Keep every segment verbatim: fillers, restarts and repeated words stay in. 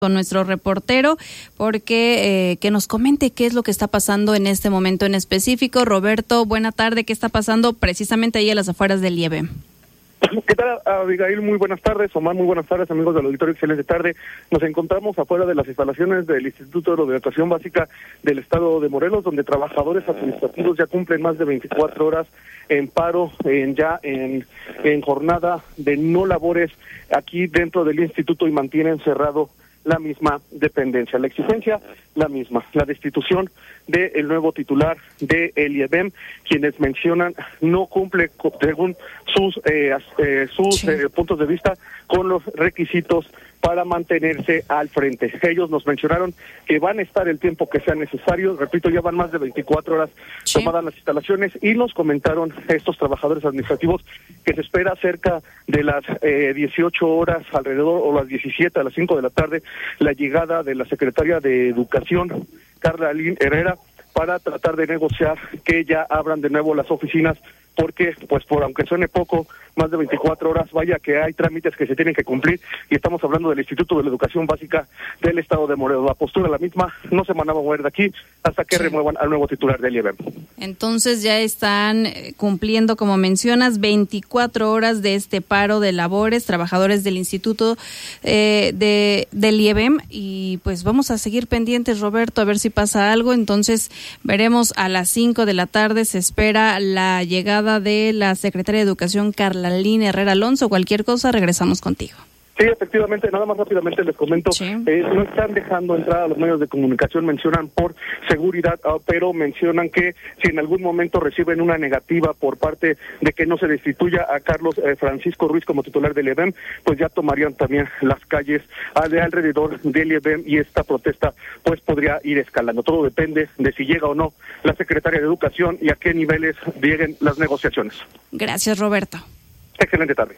con nuestro reportero porque eh, que nos comente qué es lo que está pasando en este momento en específico. Roberto, buena tarde. ¿Qué está pasando precisamente ahí a las afueras del I E B M? ¿Qué tal, Abigail? Muy buenas tardes. Omar, muy buenas tardes, amigos del auditorio. Excelente tarde. Nos encontramos afuera de las instalaciones del Instituto de Educación Básica del Estado de Morelos, donde trabajadores administrativos ya cumplen más de veinticuatro horas en paro, en ya en, en jornada de no labores aquí dentro del instituto y mantienen cerrado la misma dependencia. La exigencia, la misma. La destitución del nuevo titular del I E B M, quienes mencionan no cumple, según sus eh, eh, sus sí. eh, puntos de vista, con los requisitos para mantenerse al frente. Ellos nos mencionaron que van a estar el tiempo que sea necesario. Repito, ya van más de veinticuatro horas sí. tomadas las instalaciones, y nos comentaron estos trabajadores administrativos que se espera cerca de las eh, dieciocho horas alrededor, o las diecisiete, a las cinco de la tarde, la llegada de la secretaria de Educación, Carla Lynn Herrera, para tratar de negociar que ya abran de nuevo las oficinas, porque, pues, por aunque suene poco, más de veinticuatro horas, vaya que hay trámites que se tienen que cumplir, y estamos hablando del Instituto de la Educación Básica del Estado de Morelos. La postura la misma, no se van a mover de aquí hasta que sí. remuevan al nuevo titular del I E B M. Entonces ya están cumpliendo, como mencionas, veinticuatro horas de este paro de labores, trabajadores del Instituto eh, de del I E B M, y pues vamos a seguir pendientes, Roberto, a ver si pasa algo. Entonces veremos a las cinco de la tarde, se espera la llegada de la secretaria de Educación, Carla Lynn Herrera Alonso. Cualquier cosa, regresamos contigo. Sí, efectivamente, nada más rápidamente les comento, sí. eh, no están dejando entrar a los medios de comunicación, mencionan por seguridad, uh, pero mencionan que si en algún momento reciben una negativa por parte de que no se destituya a Carlos eh, Francisco Ruiz como titular del I E B M, pues ya tomarían también las calles uh, de alrededor del I E B M, y esta protesta pues podría ir escalando. Todo depende de si llega o no la secretaria de Educación y a qué niveles lleguen las negociaciones. Gracias, Roberto. Excelente tarde.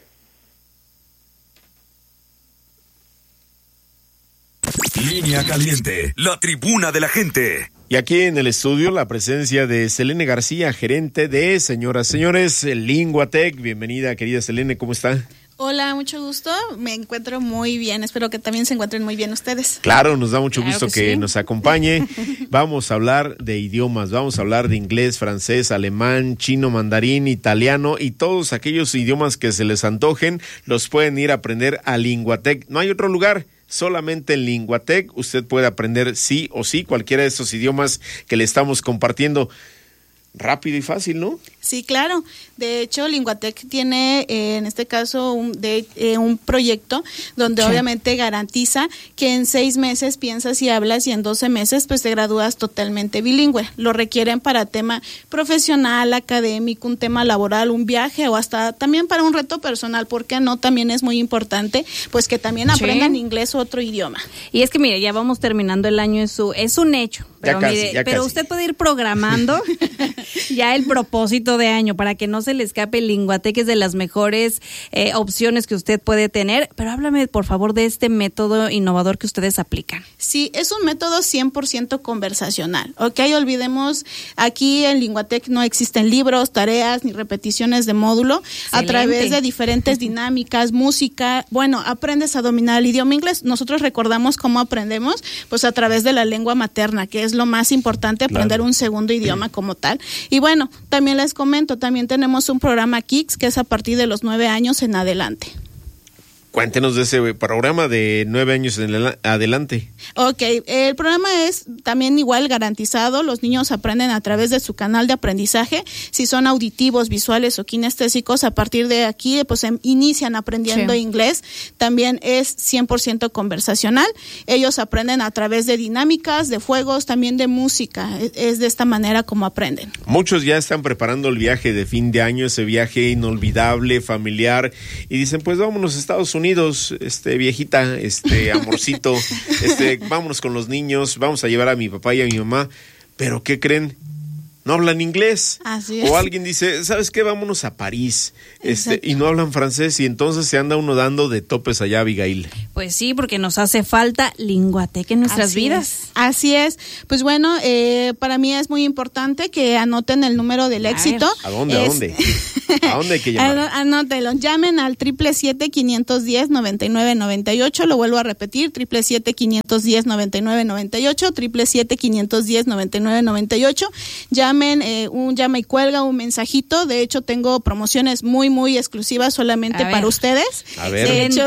Línea Caliente, la tribuna de la gente. Y aquí en el estudio la presencia de Selene García, gerente de Señoras, Señores, Linguatec. Bienvenida, querida Selene, ¿cómo está? Hola, mucho gusto. Me encuentro muy bien. Espero que también se encuentren muy bien ustedes. Claro, nos da mucho claro gusto que, que sí. nos acompañe. Vamos a hablar de idiomas, vamos a hablar de inglés, francés, alemán, chino, mandarín, italiano y todos aquellos idiomas que se les antojen, los pueden ir a aprender a Linguatec. No hay otro lugar. Solamente en Linguatec usted puede aprender sí o sí cualquiera de estos idiomas que le estamos compartiendo. Rápido y fácil, ¿no? Sí, claro. De hecho, Linguatec tiene, eh, en este caso, un, de, eh, un proyecto donde sí. obviamente garantiza que en seis meses piensas y hablas, y en doce meses pues te gradúas totalmente bilingüe. Lo requieren para tema profesional, académico, un tema laboral, un viaje, o hasta también para un reto personal. ¿Por qué no? También es muy importante pues que también aprendan sí. inglés o otro idioma. Y es que mire, ya vamos terminando el año, es, su, es un hecho. Pero, ya casi, mire, ya pero casi. usted puede ir programando ya el propósito de año para que no se le escape. Linguatec es de las mejores eh, opciones que usted puede tener. Pero háblame, por favor, de este método innovador que ustedes aplican. Sí, es un método cien por ciento conversacional. Ok, olvidemos, aquí en Linguatec no existen libros, tareas ni repeticiones de módulo. Excelente. A través de diferentes dinámicas, música, bueno, aprendes a dominar el idioma inglés. Nosotros recordamos cómo aprendemos, pues a través de la lengua materna, que es lo más importante, aprender claro. un segundo idioma como tal. Y bueno, también les comento, también tenemos un programa Kicks, que es a partir de los nueve años en adelante. Cuéntenos de ese programa de nueve años en adelante. Ok, el programa es también igual garantizado. Los niños aprenden a través de su canal de aprendizaje. Si son auditivos, visuales o kinestésicos, a partir de aquí pues inician aprendiendo sí. inglés. También es cien por ciento conversacional. Ellos aprenden a través de dinámicas, de juegos, también de música. Es de esta manera como aprenden. Muchos ya están preparando el viaje de fin de año, ese viaje inolvidable, familiar, y dicen, pues vámonos a Estados Unidos. Unidos, este viejita, este amorcito, este vámonos con los niños, vamos a llevar a mi papá y a mi mamá, pero ¿qué creen? No hablan inglés. Así es. O alguien dice, ¿sabes qué? Vámonos a París. Este, y no hablan francés, y entonces se anda uno dando de topes allá, Abigail. Pues sí, porque nos hace falta Linguatec en nuestras Así vidas. Es. Así es. Pues bueno, eh, para mí es muy importante que anoten el número del a éxito. Ver. ¿A dónde? Es... ¿A dónde? ¿A dónde hay que llamar? Anótelo, llamen al triple siete quinientos diez noventa y nueve noventa y ocho, lo vuelvo a repetir, triple siete quinientos diez noventa y nueve noventa y ocho, triple siete quinientos diez noventa y nueve noventa y ocho. Llamen, eh, un llama y cuelga, un mensajito. De hecho, tengo promociones muy, muy exclusivas solamente para ustedes. A ver. De hecho,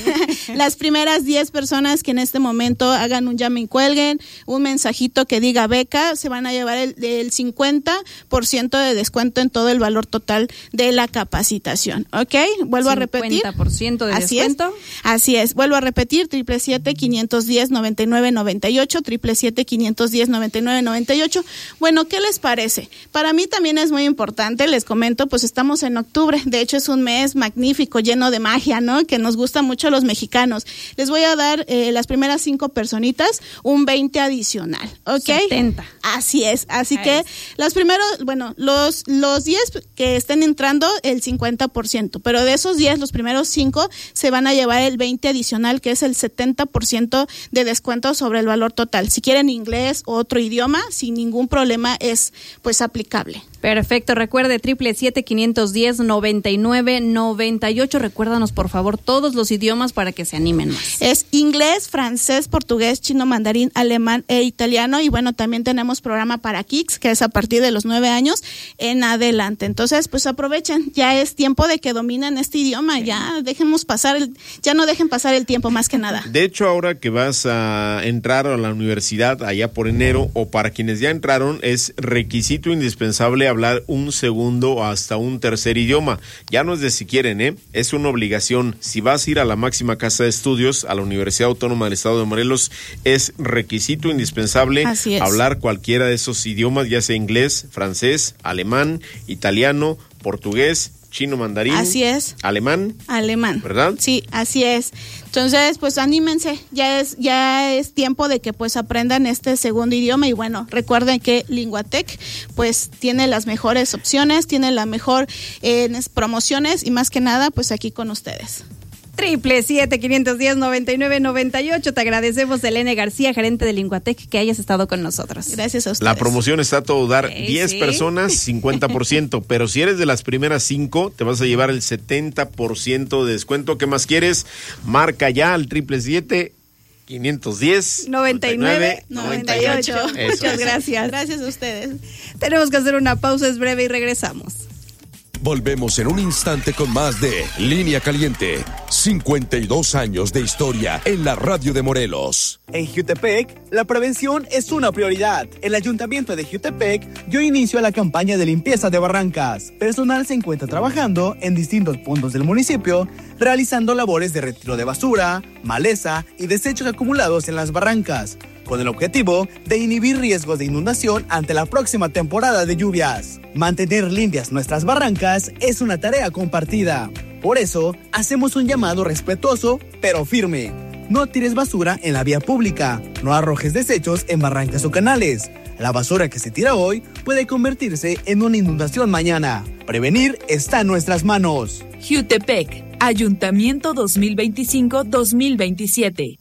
las primeras diez personas que en este momento hagan un llame y cuelguen, un mensajito que diga beca, se van a llevar el, el cincuenta por ciento de descuento en todo el valor total de la capacitación. ¿Ok? Vuelvo a repetir. cincuenta por ciento de Así descuento. Es. Así es. Vuelvo a repetir, triple siete quinientos diez noventa y nueve noventa y ocho, triple siete quinientos diez noventa y nueve noventa y ocho. Bueno, ¿qué les parece? Para mí también es muy importante, les comento, pues estamos en octubre. De hecho, es un mes magnífico, lleno de magia, ¿no? Que nos gusta mucho a los mexicanos. Les voy a dar eh, las primeras cinco personitas un veinte adicional, ¿ok? setenta. Así es. Así Ahí que es. los primeros, bueno, los los diez que estén entrando, el cincuenta por ciento, pero de esos diez, los primeros cinco se van a llevar el veinte adicional, que es el setenta por ciento de descuento sobre el valor total. Si quieren inglés o otro idioma, sin ningún problema es pues aplicable. Perfecto, recuerde triple siete quinientos diez noventa y nueve noventa y ocho. Recuérdanos por favor todos los idiomas para que se animen más. Es inglés, francés, portugués, chino, mandarín, alemán e italiano. Y bueno, también tenemos programa para Kicks, que es a partir de los nueve años en adelante. Entonces, pues aprovechen, ya es tiempo de que dominen este idioma, ya dejemos pasar el, ya no dejen pasar el tiempo más que nada. De hecho, ahora que vas a entrar a la universidad allá por enero, o para quienes ya entraron, es requisito indispensable hablar un segundo o hasta un tercer idioma. Ya no es de si quieren, ¿eh? Es una obligación. Si vas a ir a la máxima casa de estudios, a la Universidad Autónoma del Estado de Morelos, es requisito indispensable Así es. hablar cualquiera de esos idiomas, ya sea inglés, francés, alemán, italiano, portugués, chino, mandarín. Así es. Alemán. Alemán. ¿Verdad? Sí, así es. Entonces, pues anímense, ya es ya es tiempo de que pues aprendan este segundo idioma. Y bueno, recuerden que Linguatec pues tiene las mejores opciones, tiene la mejor eh, promociones y más que nada pues aquí con ustedes. Triple siete quinientos diez noventa y nueve noventa y ocho. Te agradecemos, Elena García, gerente de Linguatec, que hayas estado con nosotros. Gracias a ustedes. La promoción está a todo dar, Hey, diez sí. personas, cincuenta por ciento, pero si eres de las primeras cinco, te vas a llevar el setenta por ciento de descuento. ¿Qué más quieres? Marca ya al triple siete quinientos diez noventa y nueve noventa y ocho. Muchas Eso es. gracias. Gracias a ustedes. Tenemos que hacer una pausa, es breve y regresamos. Volvemos en un instante con más de Línea Caliente. cincuenta y dos años de historia en la radio de Morelos. En Jutepec, la prevención es una prioridad. El Ayuntamiento de Jutepec dio inicio a la campaña de limpieza de barrancas. Personal se encuentra trabajando en distintos puntos del municipio, realizando labores de retiro de basura, maleza y desechos acumulados en las barrancas, con el objetivo de inhibir riesgos de inundación ante la próxima temporada de lluvias. Mantener limpias nuestras barrancas es una tarea compartida. Por eso, hacemos un llamado respetuoso, pero firme. No tires basura en la vía pública, no arrojes desechos en barrancas o canales. La basura que se tira hoy puede convertirse en una inundación mañana. Prevenir está en nuestras manos. Jutepec, Ayuntamiento dos mil veinticinco dos mil veintisiete.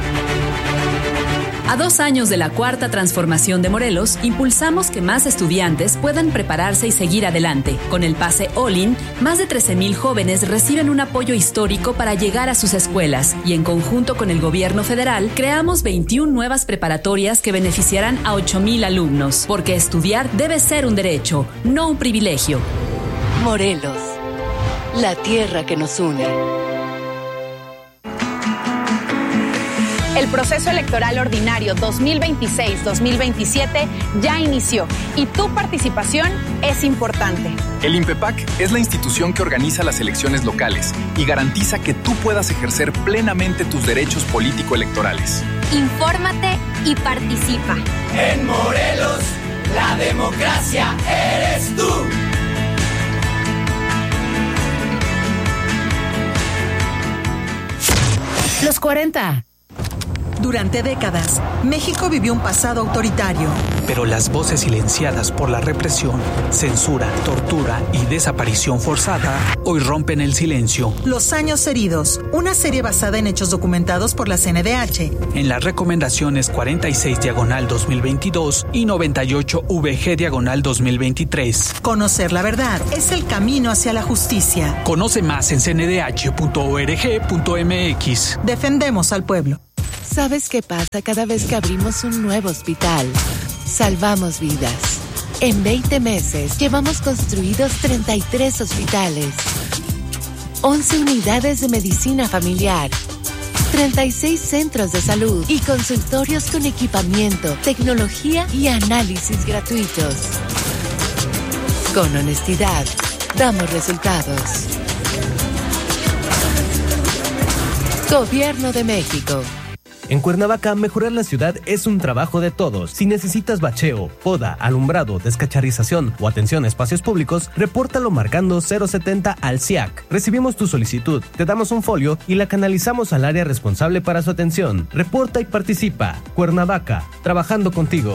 A dos años de la cuarta transformación de Morelos, impulsamos que más estudiantes puedan prepararse y seguir adelante. Con el pase All-In, más de trece mil jóvenes reciben un apoyo histórico para llegar a sus escuelas y en conjunto con el gobierno federal, creamos veintiuna nuevas preparatorias que beneficiarán a ocho mil alumnos, porque estudiar debe ser un derecho, no un privilegio. Morelos, la tierra que nos une. El proceso electoral ordinario dos mil veintiséis dos mil veintisiete ya inició y tu participación es importante. El INPEPAC es la institución que organiza las elecciones locales y garantiza que tú puedas ejercer plenamente tus derechos político-electorales. Infórmate y participa. En Morelos, la democracia eres tú. Los cuarenta. Durante décadas, México vivió un pasado autoritario. Pero las voces silenciadas por la represión, censura, tortura y desaparición forzada hoy rompen el silencio. Los años heridos, una serie basada en hechos documentados por la C N D H. En las recomendaciones cuarenta y seis diagonal dos mil veintidós y noventa y ocho V G diagonal dos mil veintitrés. Conocer la verdad es el camino hacia la justicia. Conoce más en c n d h punto org punto m x. Defendemos al pueblo. ¿Sabes qué pasa cada vez que abrimos un nuevo hospital? Salvamos vidas. En veinte meses llevamos construidos treinta y tres hospitales, once unidades de medicina familiar, treinta y seis centros de salud y consultorios con equipamiento, tecnología y análisis gratuitos. Con honestidad, damos resultados. Gobierno de México. En Cuernavaca, mejorar la ciudad es un trabajo de todos. Si necesitas bacheo, poda, alumbrado, descacharización o atención a espacios públicos, repórtalo marcando cero setenta al C I A C. Recibimos tu solicitud, te damos un folio y la canalizamos al área responsable para su atención. Reporta y participa. Cuernavaca, trabajando contigo.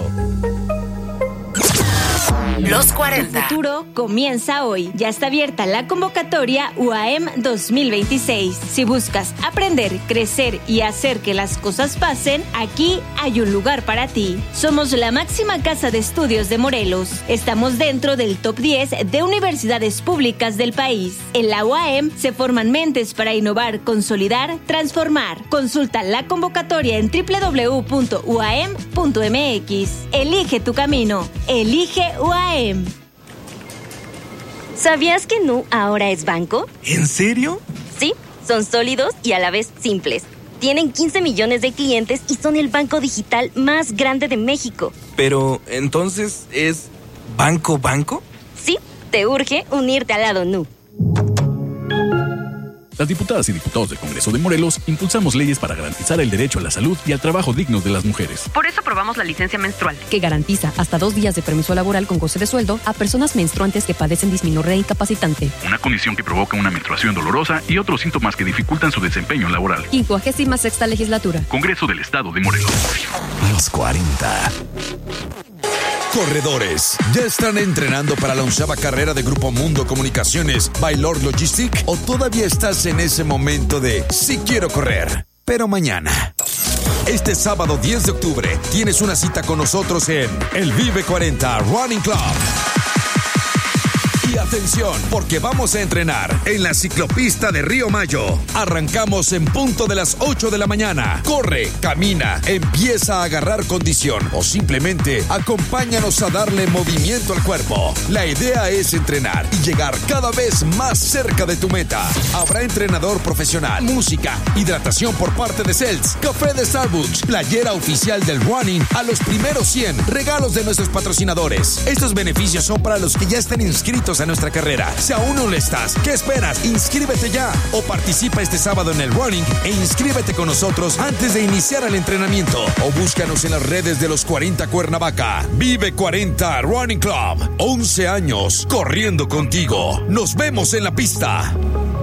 Los cuarenta. El futuro comienza hoy. Ya está abierta la convocatoria U A M dos mil veintiséis. Si buscas aprender, crecer y hacer que las cosas pasen, aquí hay un lugar para ti. Somos la máxima casa de estudios de Morelos. Estamos dentro del top diez de universidades públicas del país. En la U A M se forman mentes para innovar, consolidar, transformar. Consulta la convocatoria en doble u doble u doble u punto u a m punto m x. Elige tu camino. Elige U A M. ¿Sabías que Nu ahora es banco? ¿En serio? Sí, son sólidos y a la vez simples. Tienen quince millones de clientes y son el banco digital más grande de México. Pero, ¿entonces es banco banco? Sí, te urge unirte al lado Nu. Las diputadas y diputados del Congreso de Morelos impulsamos leyes para garantizar el derecho a la salud y al trabajo digno de las mujeres. Por eso aprobamos la licencia menstrual, que garantiza hasta dos días de permiso laboral con goce de sueldo a personas menstruantes que padecen dismenorrea incapacitante. Una condición que provoca una menstruación dolorosa y otros síntomas que dificultan su desempeño laboral. quincuagésima sexta legislatura. Congreso del Estado de Morelos. Los cuarenta. Corredores, ¿ya están entrenando para la onceava carrera de Grupo Mundo Comunicaciones Baylor Logistic? ¿O todavía estás en ese momento de sí quiero correr, pero mañana? Este sábado diez de octubre tienes una cita con nosotros en el Vive cuarenta Running Club. Y atención, porque vamos a entrenar en la ciclopista de Río Mayo. Arrancamos en punto de las ocho de la mañana. Corre, camina, empieza a agarrar condición o simplemente acompáñanos a darle movimiento al cuerpo. La idea es entrenar y llegar cada vez más cerca de tu meta. Habrá entrenador profesional, música, hidratación por parte de Celts, café de Starbucks, playera oficial del running a los primeros cien, regalos de nuestros patrocinadores. Estos beneficios son para los que ya estén inscritos a nuestra carrera. Si aún no lo estás, ¿qué esperas? Inscríbete ya o participa este sábado en el running e inscríbete con nosotros antes de iniciar el entrenamiento o búscanos en las redes de los cuarenta Cuernavaca. Vive cuarenta Running Club. once años corriendo contigo. Nos vemos en la pista.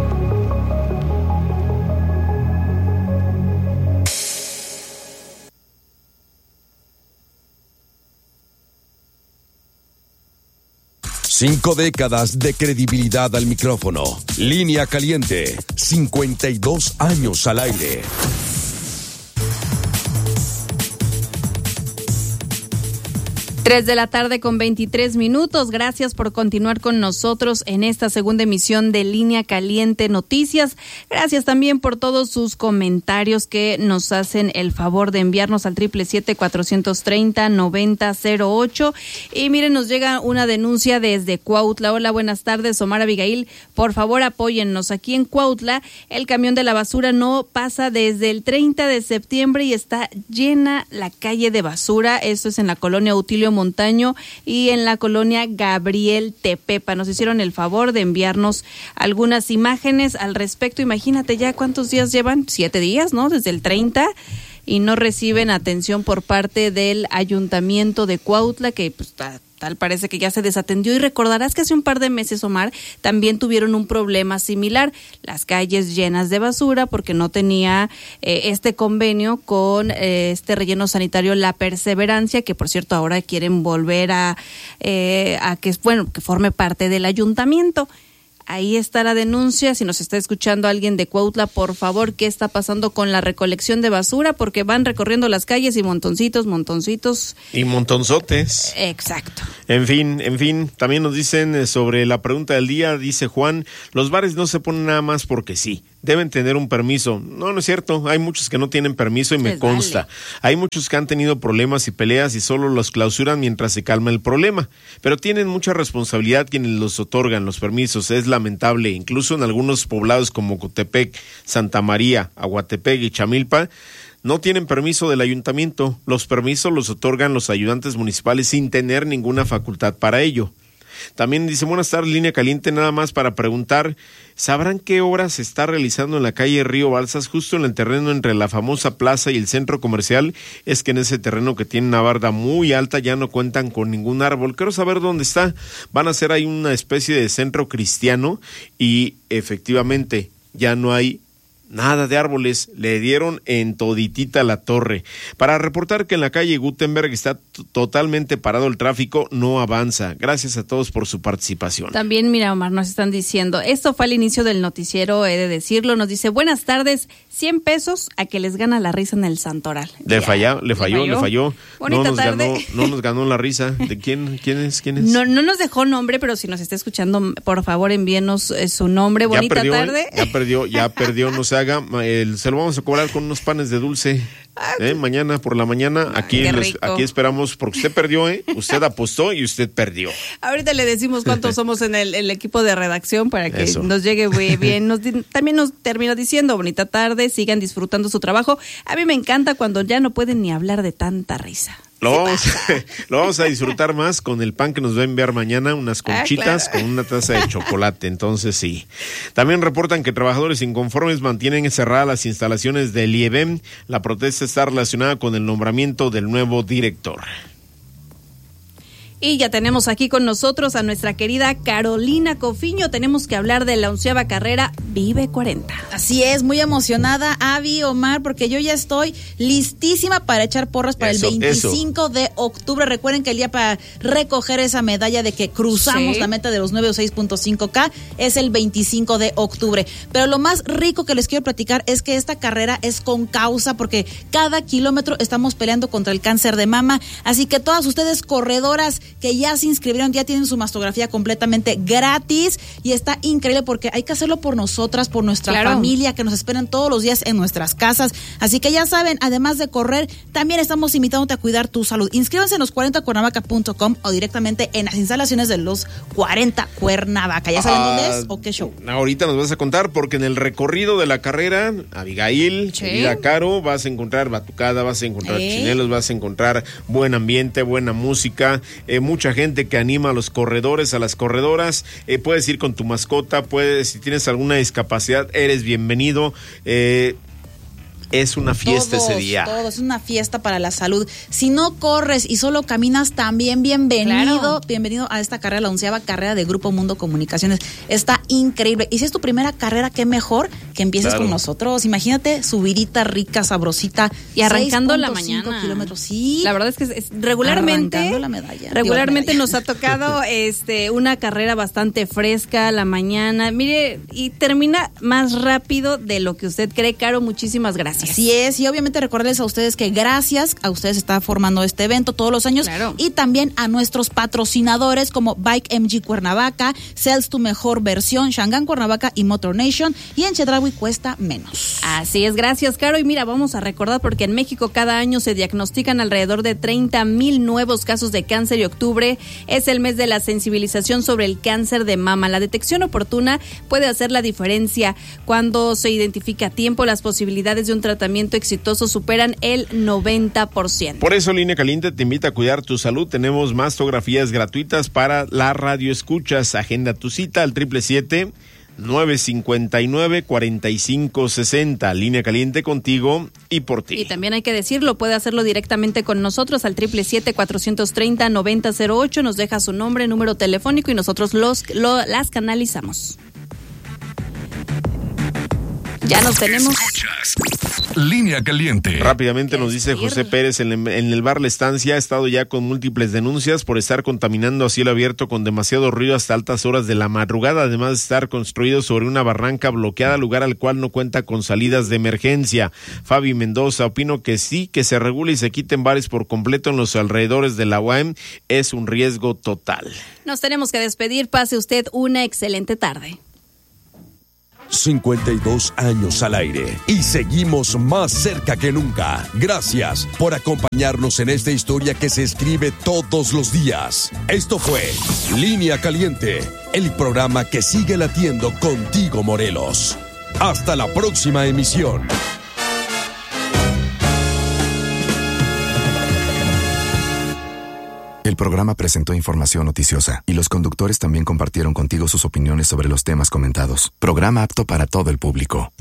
Cinco décadas de credibilidad al micrófono. Línea Caliente. cincuenta y dos años al aire. Tres de la tarde con veintitrés minutos. Gracias por continuar con nosotros en esta segunda emisión de Línea Caliente Noticias. Gracias también por todos sus comentarios que nos hacen el favor de enviarnos al triple siete cuatrocientos treinta noventa cero ocho. Y miren, nos llega una denuncia desde Cuautla. Hola, buenas tardes, Omar, Abigail. Por favor, apóyennos. Aquí en Cuautla, el camión de la basura no pasa desde el treinta de septiembre y está llena la calle de basura. Esto es en la colonia Utilio Montaño y en la colonia Gabriel Tepepa. Nos hicieron el favor de enviarnos algunas imágenes al respecto. Imagínate ya cuántos días llevan, siete días, ¿no? Desde el treinta y no reciben atención por parte del ayuntamiento de Cuautla, que pues, Tal parece que ya se desatendió y recordarás que hace un par de meses, Omar, también tuvieron un problema similar, las calles llenas de basura porque no tenía eh, este convenio con eh, este relleno sanitario La Perseverancia, que por cierto ahora quieren volver a, eh, a que, bueno, que forme parte del ayuntamiento. Ahí está la denuncia. Si nos está escuchando alguien de Cuautla, por favor, ¿qué está pasando con la recolección de basura? Porque van recorriendo las calles y montoncitos, montoncitos. Y montonzotes. Exacto. En fin, en fin, también nos dicen sobre la pregunta del día, dice Juan, los bares no se ponen nada más porque sí, deben tener un permiso. No, no es cierto, hay muchos que no tienen permiso y me Les consta. vale. Hay muchos que han tenido problemas y peleas y solo los clausuran mientras se calma el problema, pero tienen mucha responsabilidad quienes los otorgan los permisos, es lamentable, incluso en algunos poblados como Cotepec, Santa María, Aguatepec y Chamilpa, no tienen permiso del ayuntamiento. Los permisos los otorgan los ayudantes municipales sin tener ninguna facultad para ello. También dice, buenas tardes, línea caliente, nada más para preguntar, ¿sabrán qué obra se está realizando en la calle Río Balsas, justo en el terreno entre la famosa plaza y el centro comercial? Es que en ese terreno que tiene una barda muy alta ya no cuentan con ningún árbol. Quiero saber dónde está. Van a hacer ahí una especie de centro cristiano y efectivamente ya no hay nada de árboles, le dieron en toditita la torre. Para reportar que en la calle Gutenberg está t- totalmente parado el tráfico, no avanza. Gracias a todos por su participación. También, mira, Omar, nos están diciendo, esto fue al inicio del noticiero, he de decirlo, nos dice, buenas tardes, cien pesos a que les gana la risa en el Santoral. Le, Ya, falla, le falló, le falló. Bonita no nos tarde. ganó, no nos ganó la risa. ¿De quién? ¿Quién es? ¿Quién es? No, no nos dejó nombre, pero si nos está escuchando, por favor, envíenos eh, su nombre. Ya Bonita perdió, tarde. ¿eh? Ya perdió, ya perdió, no se haga. El, se lo vamos a cobrar con unos panes de dulce. ¿Eh? Mañana por la mañana, aquí, qué los, rico. aquí esperamos, porque usted perdió, ¿eh? Usted apostó y usted perdió. Ahorita le decimos cuántos somos en el, el equipo de redacción para que Eso. nos llegue muy bien. Nos, di- también nos termina diciendo, bonita tarde, sigan disfrutando su trabajo. A mí me encanta cuando ya no pueden ni hablar de tanta risa. Lo vamos, lo vamos a disfrutar más con el pan que nos va a enviar mañana, unas conchitas Ah, claro. con una taza de chocolate, entonces sí. También reportan que trabajadores inconformes mantienen cerradas las instalaciones del I E B E M. La protesta está relacionada con el nombramiento del nuevo director. Y ya tenemos aquí con nosotros a nuestra querida Carolina Cofiño. Tenemos que hablar de la onceava carrera Vive cuarenta. Así es, muy emocionada, Avi, Omar, porque yo ya estoy listísima para echar porras para Eso, el veinticinco de octubre. Recuerden que el día para recoger esa medalla de que cruzamos Sí. la meta de los nueve o seis punto cinco K es el veinticinco de octubre. Pero lo más rico que les quiero platicar es que esta carrera es con causa, porque cada kilómetro estamos peleando contra el cáncer de mama. Así que todas ustedes corredoras que ya se inscribieron, ya tienen su mastografía completamente gratis y está increíble porque hay que hacerlo por nosotras, por nuestra Claro. familia que nos esperan todos los días en nuestras casas. Así que ya saben, además de correr, también estamos invitándote a cuidar tu salud. Inscríbanse en los cuarenta cuernavaca punto com o directamente en las instalaciones de los cuarenta Cuernavaca. ¿Ya saben Ah, dónde es o qué show? Ahorita nos vas a contar, porque en el recorrido de la carrera, Abigail, Sí. querida Caro, vas a encontrar batucada, vas a encontrar ¿Eh? chinelos, vas a encontrar buen ambiente, buena música, eh, mucha gente que anima a los corredores, a las corredoras. Eh, puedes ir con tu mascota, puedes, si tienes alguna discapacidad, eres bienvenido. Eh, es una fiesta Todos, ese día. Todo, es una fiesta para la salud. Si no corres y solo caminas, también bienvenido, Claro. bienvenido a esta carrera, la onceava carrera de Grupo Mundo Comunicaciones. Está increíble. Y si es tu primera carrera, qué mejor que empieces Claro. con nosotros. Imagínate, subidita, rica, sabrosita. Y arrancando la seis punto cinco mañana. kilómetros, sí. La verdad es que es- es- regularmente, Arrancando la medalla. regularmente Digo, la nos ha tocado este una carrera bastante fresca a la mañana. Mire, y termina más rápido de lo que usted cree, Caro. Muchísimas gracias. Así es, y obviamente recordarles a ustedes que gracias a ustedes está formando este evento todos los años, Claro. y también a nuestros patrocinadores como Bike M G Cuernavaca, Sales Tu Mejor Versión, Shangan Cuernavaca y Motor Nation, y en Chedraui cuesta menos. Así es, gracias, Caro. Y mira, vamos a recordar porque en México cada año se diagnostican alrededor de treinta mil nuevos casos de cáncer y octubre es el mes de la sensibilización sobre el cáncer de mama. La detección oportuna puede hacer la diferencia. Cuando se identifica a tiempo, las posibilidades de un tratamiento exitoso superan el noventa por ciento. Por eso Línea Caliente te invita a cuidar tu salud. Tenemos mastografías gratuitas para la radio escuchas. Agenda tu cita al triple siete nueve cinco nueve, cuatro cinco seis cero. Línea caliente contigo y por ti. Y también hay que decirlo, puede hacerlo directamente con nosotros al siete siete siete, cuatro tres cero, nueve cero cero ocho. Nos deja su nombre, número telefónico y nosotros los lo, las canalizamos. Ya nos tenemos. Línea caliente. Rápidamente nos dice José Pérez, en, en el bar La Estancia ha estado ya con múltiples denuncias por estar contaminando a cielo abierto con demasiado ruido hasta altas horas de la madrugada, además de estar construido sobre una barranca bloqueada, lugar al cual no cuenta con salidas de emergencia. Fabi Mendoza, opino que sí, que se regule y se quiten bares por completo en los alrededores de la U A M, es un riesgo total. Nos tenemos que despedir, pase usted una excelente tarde. cincuenta y dos años al aire y seguimos más cerca que nunca. Gracias por acompañarnos en esta historia que se escribe todos los días. Esto fue Línea Caliente, el programa que sigue latiendo contigo, Morelos. Hasta la próxima emisión. El programa presentó información noticiosa y los conductores también compartieron contigo sus opiniones sobre los temas comentados. Programa apto para todo el público.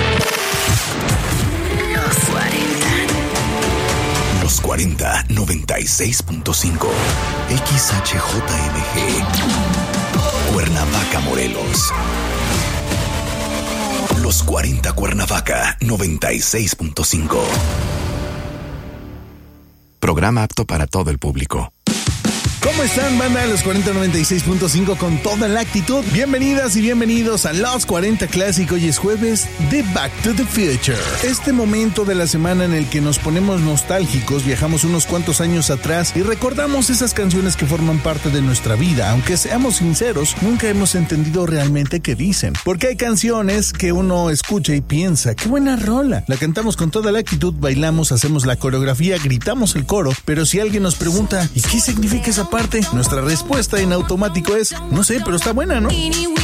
Los cuarenta. Los cuarenta, noventa y seis punto cinco. X H J M G. Cuernavaca, Morelos. Los cuarenta Cuernavaca, noventa y seis punto cinco. Programa apto para todo el público. ¿Cómo están, banda de los cuarenta noventa y seis punto cinco con toda la actitud? Bienvenidas y bienvenidos a Los cuarenta Clásico. Hoy es jueves de Back to the Future. Este momento de la semana en el que nos ponemos nostálgicos, viajamos unos cuantos años atrás y recordamos esas canciones que forman parte de nuestra vida. Aunque seamos sinceros, nunca hemos entendido realmente qué dicen. Porque hay canciones que uno escucha y piensa, ¡qué buena rola! La cantamos con toda la actitud, bailamos, hacemos la coreografía, gritamos el coro, pero si alguien nos pregunta, ¿y qué significa esa parte? Nuestra respuesta en automático es, no sé, pero está buena, ¿no?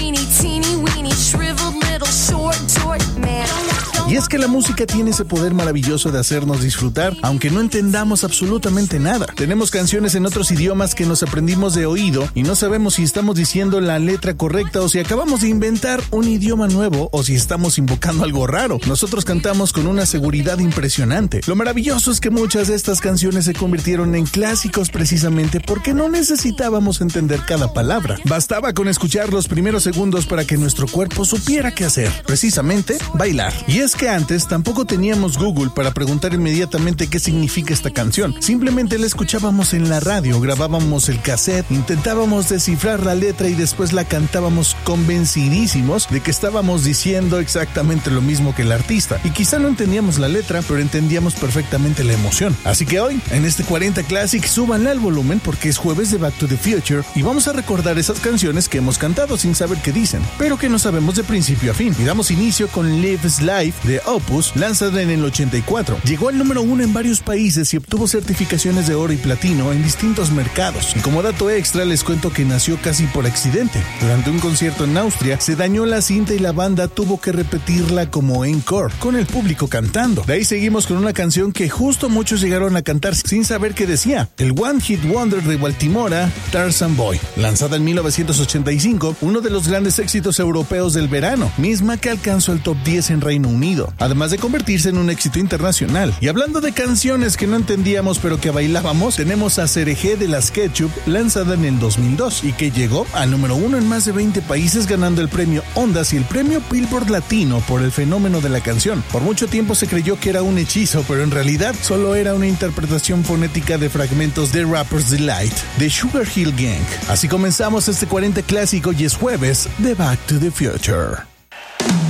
Y es que la música tiene ese poder maravilloso de hacernos disfrutar, aunque no entendamos absolutamente nada. Tenemos canciones en otros idiomas que nos aprendimos de oído y no sabemos si estamos diciendo la letra correcta o si acabamos de inventar un idioma nuevo o si estamos invocando algo raro. Nosotros cantamos con una seguridad impresionante. Lo maravilloso es que muchas de estas canciones se convirtieron en clásicos precisamente porque no necesitábamos entender cada palabra. Bastaba con escuchar los primeros segundos para que nuestro cuerpo supiera qué hacer. Precisamente, bailar. Y es que antes tampoco teníamos Google para preguntar inmediatamente qué significa esta canción. Simplemente la escuchábamos en la radio, grabábamos el cassette, intentábamos descifrar la letra y después la cantábamos convencidísimos de que estábamos diciendo exactamente lo mismo que el artista. Y quizá no entendíamos la letra, pero entendíamos perfectamente la emoción. Así que hoy, en este cuarenta Classic, súbanle al volumen porque es jueves de Back to the Future y vamos a recordar esas canciones que hemos cantado sin saber qué dicen, pero que no sabemos de principio a fin. Y damos inicio con Live's Life de Opus, lanzada en el ochenta y cuatro. Llegó al número uno en varios países y obtuvo certificaciones de oro y platino en distintos mercados. Y como dato extra les cuento que nació casi por accidente. Durante un concierto en Austria se dañó la cinta y la banda tuvo que repetirla como encore, con el público cantando. De ahí seguimos con una canción que justo muchos llegaron a cantar sin saber qué decía. El One Hit Wonder de Baltimora, Tarzan Boy, lanzada en mil novecientos ochenta y cinco, uno de los grandes éxitos europeos del verano, misma que alcanzó el top diez en Reino Unido, además de convertirse en un éxito internacional. Y hablando de canciones que no entendíamos pero que bailábamos, tenemos a Cereje de las Ketchup, lanzada en el dos mil dos y que llegó al número uno en más de veinte países, ganando el premio Ondas y el premio Billboard Latino por el fenómeno de la canción. Por mucho tiempo se creyó que era un hechizo, pero en realidad solo era una interpretación fonética de fragmentos de Rapper's Delight de Sugar Hill Gang. Así comenzamos este cuarenta Clásico y es jueves de Back to the Future.